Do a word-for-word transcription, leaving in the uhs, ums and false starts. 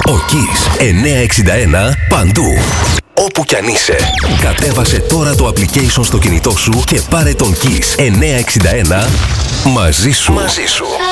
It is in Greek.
Ο Kiss εννιακόσια εξήντα ένα παντού. Όπου κι αν είσαι. Κατέβασε τώρα το application στο κινητό σου και πάρε τον Kiss εννιακόσια εξήντα ένα μαζί σου. Μαζί σου.